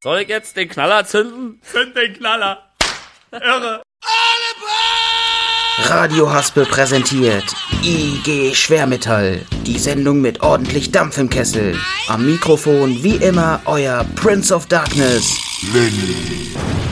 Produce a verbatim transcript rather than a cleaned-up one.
Soll ich jetzt den Knaller zünden? Zünd den Knaller. Irre. Radio Haspel präsentiert I G Schwermetall, die Sendung mit ordentlich Dampf im Kessel. Am Mikrofon wie immer euer Prince of Darkness, Lenny.